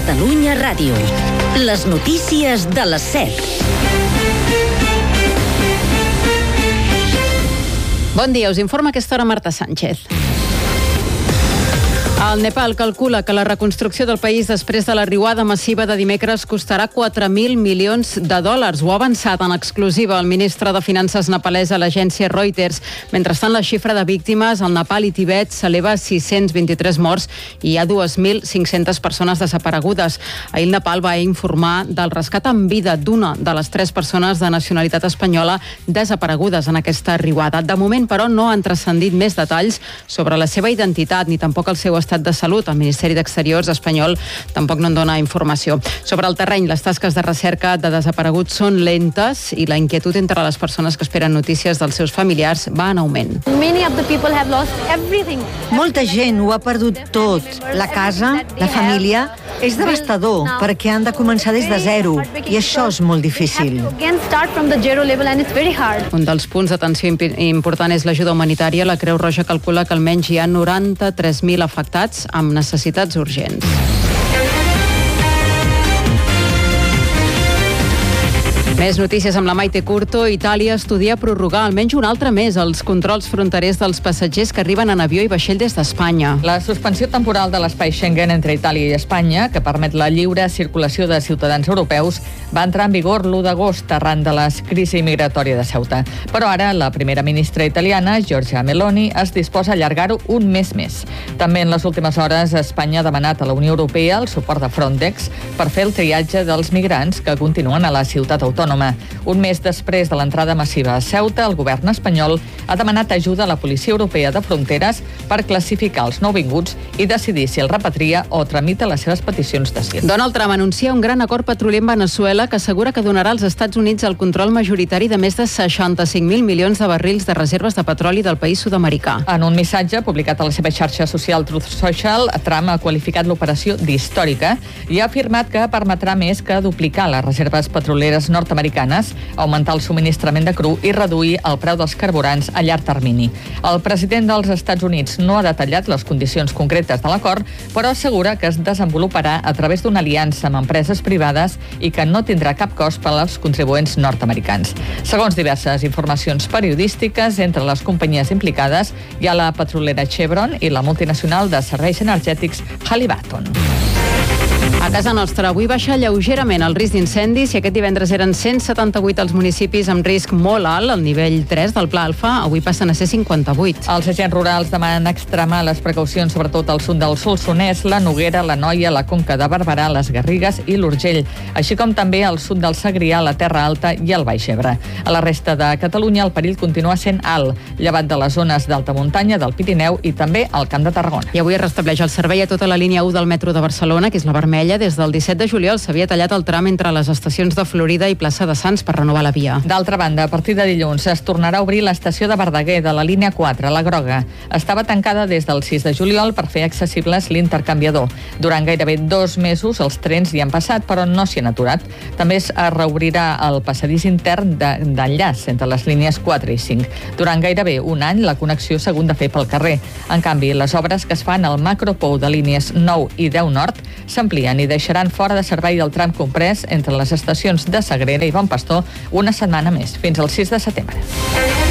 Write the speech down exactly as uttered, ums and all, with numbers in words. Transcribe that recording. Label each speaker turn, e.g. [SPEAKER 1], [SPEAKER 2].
[SPEAKER 1] Catalunya Ràdio. Les notícies de les set.
[SPEAKER 2] Bon dia, us informa a aquesta hora Marta Sánchez. El Nepal calcula que la reconstrucció del país després de la riuada massiva de dimecres costarà quatre mil milions de dòlars. Ho ha avançat en exclusiva el ministre de Finances nepalès a l'agència Reuters. Mentrestant, la xifra de víctimes al Nepal i Tibet s'eleva a sis-cents vint-i-tres morts i hi ha dos mil cinc-centes persones desaparegudes. Ahir el Nepal va informar del rescat en vida d'una de les tres persones de nacionalitat espanyola desaparegudes en aquesta riuada. De moment, però, no han transcendit més detalls sobre la seva identitat ni tampoc el seu estat de salut. El Ministeri d'Exteriors espanyol tampoc no en dona informació. Sobre el terreny, les tasques de recerca de desapareguts són lentes i la inquietud entre les persones que esperen notícies dels seus familiars va en augment.
[SPEAKER 3] Molta gent ho ha perdut tot. La casa, la família. És devastador perquè han de començar des de zero i això és molt difícil.
[SPEAKER 2] Un dels punts d'atenció important és l'ajuda humanitària. La Creu Roja calcula que almenys hi ha noranta-tres mil afectats amb necessitats urgents. Més notícies amb la Maite Curto. Itàlia estudia prorrogar almenys un altre mes els controls fronterers dels passatgers que arriben en avió i vaixell des d'Espanya.
[SPEAKER 4] La suspensió temporal de l'espai Schengen entre Itàlia i Espanya, que permet la lliure circulació de ciutadans europeus, va entrar en vigor l'u d'agost arran de la crisi migratòria de Ceuta. Però ara la primera ministra italiana, Giorgia Meloni, es disposa a allargar-ho un mes més. També en les últimes hores Espanya ha demanat a la Unió Europea el suport de Frontex per fer el triatge dels migrants que continuen a la ciutat autònoma. Un mes després de l'entrada massiva a Ceuta, el govern espanyol ha demanat ajuda a la Policia Europea de Fronteres per classificar els nouvinguts i decidir si el repatria o tramita les seves peticions d'asil.
[SPEAKER 2] Donald Trump anuncia un gran acord petrolier en Veneçuela que assegura que donarà als Estats Units el control majoritari de més de seixanta-cinc mil milions de barrils de reserves de petroli del país sud-americà.
[SPEAKER 4] En un missatge publicat a la seva xarxa social Truth Social, Trump ha qualificat l'operació d'històrica i ha afirmat que permetrà més que duplicar les reserves petroleres nord-americanes, augmentar el subministrament de cru i reduir el preu dels carburants a llarg termini. El president dels Estats Units no ha detallat les condicions concretes de l'acord, però assegura que es desenvoluparà a través d'una aliança amb empreses privades i que no tindrà cap cost per als contribuents nord-americans. Segons diverses informacions periodístiques, entre les companyies implicades hi ha la petrolera Chevron i la multinacional de serveis energètics Halliburton.
[SPEAKER 2] A casa nostra, avui baixa lleugerament el risc d'incendis i aquest divendres eren cent setanta-vuit els municipis amb risc molt alt, al nivell tres del Pla Alfa, avui passen a ser cinquanta-vuit.
[SPEAKER 4] Els agents rurals demanen extremar les precaucions sobretot al sud del Solsonès, la Noguera, la Noia, la Conca de Barberà, les Garrigues i l'Urgell, així com també al sud del Segrià, la Terra Alta i el Baix Ebre. A la resta de Catalunya el perill continua sent alt, llevat de les zones d'alta muntanya, del Pirineu i també al Camp de Tarragona.
[SPEAKER 2] I avui es restableix el servei a tota la línia u del metro de Barcelona, que és la vermella. Des del disset de juliol s'havia tallat el tram entre les estacions de Florida i Plaça de Sants per renovar la via.
[SPEAKER 4] D'altra banda, a partir de dilluns es tornarà a obrir l'estació de Verdaguer de la línia quatre, la groga. Estava tancada des del sis de juliol per fer accessibles l'intercanviador. Durant gairebé dos mesos els trens hi han passat, però no s'hi han aturat. També es reobrirà el passadís intern d'enllaç entre les línies quatre i cinc. Durant gairebé un any la connexió s'ha hagut de fer pel carrer. En canvi, les obres que es fan al macropou de línies nou i deu nord s'amplien i deixaran fora de servei el tram comprès entre les estacions de Sagrera i Bon Pastor una setmana més, fins al sis de setembre.